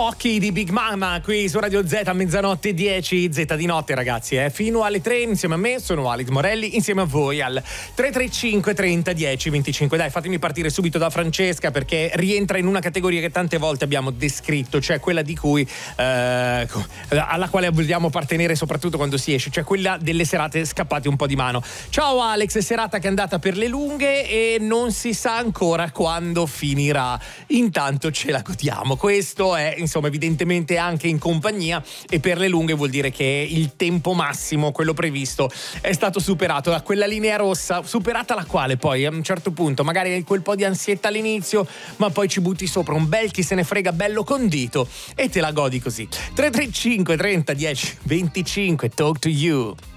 Rocky di Big Mama qui su Radio Z a mezzanotte 10, Z di notte ragazzi, fino alle 3 insieme a me, sono Alex Morelli, insieme a voi al 335 30 10 25. Dai, fatemi partire subito da Francesca perché rientra in una categoria che tante volte abbiamo descritto, cioè quella di cui alla quale vogliamo appartenere soprattutto quando si esce, cioè quella delle serate scappate un po' di mano. Ciao Alex, serata che è andata per le lunghe e non si sa ancora quando finirà, intanto ce la godiamo. Questo è insomma evidentemente anche in compagnia, e per le lunghe vuol dire che il tempo massimo, quello previsto, è stato superato da quella linea rossa, superata la quale poi a un certo punto magari hai quel po' di ansietta all'inizio, ma poi ci butti sopra un bel chi se ne frega bello condito e te la godi così. 335 30 10 25, talk to you.